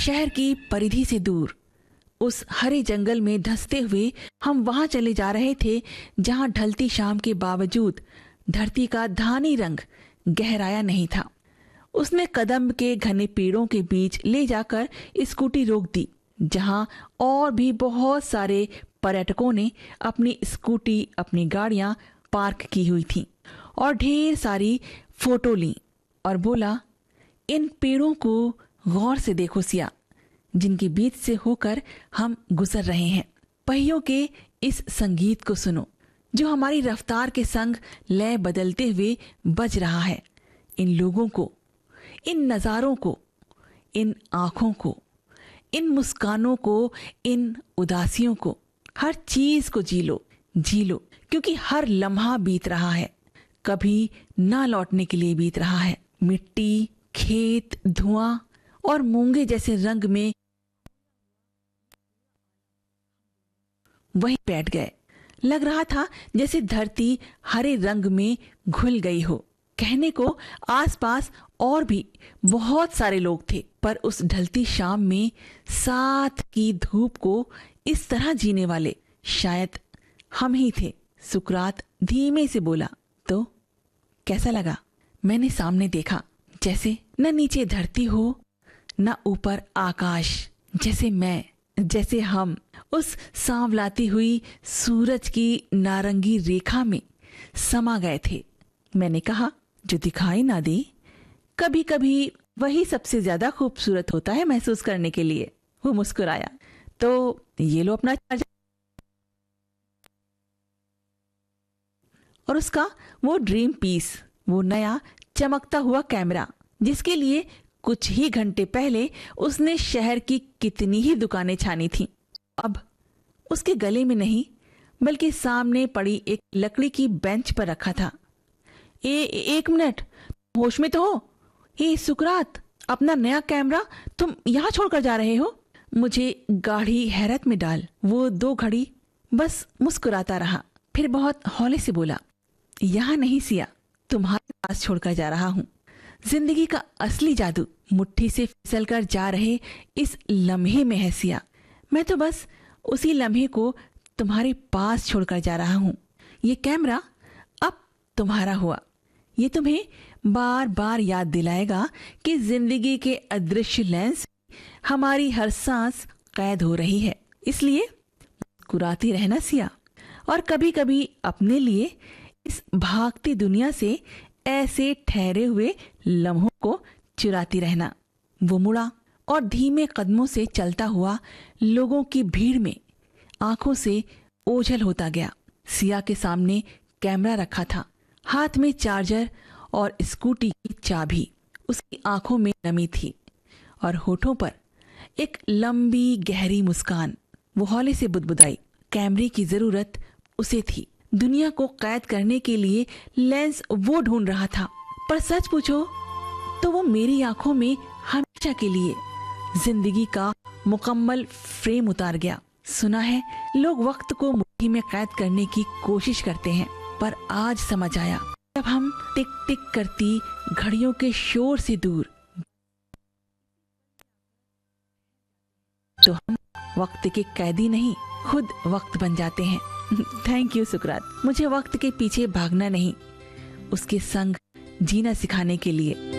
शहर की परिधि से दूर उस हरे जंगल में धंसते हुए हम वहां चले जा रहे थे जहां ढलती शाम के बावजूद धरती का धानी रंग गहराया नहीं था। उसने कदम के घने पेड़ों के बीच ले जाकर स्कूटी रोक दी, जहां और भी बहुत सारे पर्यटकों ने अपनी स्कूटी, अपनी गाड़ियां पार्क की हुई थीं और ढेर सारी फोटो ली और बोला, इन पेड़ों को गौर से देखो सिया, जिनके बीच से होकर हम गुजर रहे हैं। पहियों के इस संगीत को सुनो जो हमारी रफ्तार के संग लय बदलते हुए बज रहा है। इन लोगों को, इन नज़ारों को, इन आँखों को, इन मुस्कानों को, इन उदासियों को, हर चीज को जी लो, क्योंकि हर लम्हा बीत रहा है, कभी ना लौटने के लिए बीत रहा है। मिट्टी, खेत, धुआं और मूंगे जैसे रंग में वहीं बैठ गए। लग रहा था जैसे धरती हरे रंग में घुल गई हो। कहने को आसपास और भी बहुत सारे लोग थे, पर उस ढलती शाम में साथ की धूप को इस तरह जीने वाले शायद हम ही थे। सुकरात धीमे से बोला, तो कैसा लगा? मैंने सामने देखा, जैसे न नीचे धरती हो न ऊपर आकाश, जैसे मैं, जैसे हम उस सांवलाती हुई सूरज की नारंगी रेखा में समा गए थे। मैंने कहा, जो दिखाई ना दे, कभी कभी वही सबसे ज्यादा खूबसूरत होता है महसूस करने के लिए। वो मुस्कुराया, तो ये लो अपना चार्जर। और उसका वो ड्रीम पीस, वो नया चमकता हुआ कैमरा, जिसके लिए कुछ ही घंटे पहले उसने शहर की कितनी ही दुकानें छानी थीं, अब उसके गले में नहीं बल्कि सामने पड़ी एक लकड़ी की बेंच पर रखा था। एक मिनट, होश में तो हो? ये सुकरात, अपना नया कैमरा तुम यहाँ छोड़कर जा रहे हो? मुझे गाढ़ी हैरत में डाल वो 2 घड़ी बस मुस्कुराता रहा, फिर बहुत हौले से बोला, यहाँ नहीं सिया, तुम्हारे पास छोड़कर जा रहा हूँ। जिंदगी का असली जादू मुट्ठी से फिसलकर जा रहे इस लम्हे में है सिया। मैं तो बस उसी लम्हे को तुम्हारे पास छोड़कर जा रहा हूँ। ये कैमरा अब तुम्हारा हुआ। ये तुम्हें बार बार याद दिलाएगा कि जिंदगी के अदृश्य लेंस हमारी हर सांस कैद हो रही है। इसलिए मुस्कुराती रहना सिया, और कभी कभी अपने लिए इस भागती दुनिया से ऐसे ठहरे हुए लम्हों को चुराती रहना। वो मुड़ा और धीमे कदमों से चलता हुआ लोगों की भीड़ में आंखों से ओझल होता गया। सिया के सामने कैमरा रखा था, हाथ में चार्जर और स्कूटी की चाबी। उसकी आंखों में नमी थी और होठों पर एक लंबी गहरी मुस्कान। वो हौले से बुदबुदाई, कैमरे की जरूरत उसे थी। दुनिया को कैद करने के लिए लेंस वो ढूंढ रहा था, पर सच पूछो तो वो मेरी आंखों में हमेशा के लिए जिंदगी का मुकम्मल फ्रेम उतार गया। सुना है लोग वक्त को मुट्ठी में कैद करने की कोशिश करते हैं, पर आज समझ आया, जब हम टिक टिक करती घड़ियों के शोर से दूर, तो हम वक्त के कैदी नहीं, खुद वक्त बन जाते हैं। थैंक यू सुकरात, मुझे वक्त के पीछे भागना नहीं, उसके संग जीना सिखाने के लिए।